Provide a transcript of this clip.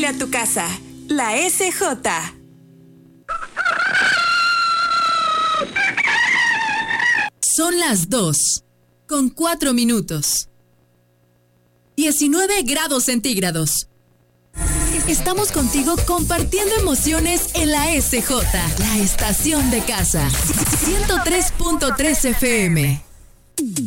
a tu casa. La SJ. Son las 2:04. 19 grados centígrados. Estamos contigo compartiendo emociones en la SJ, la estación de casa. 103.3 FM.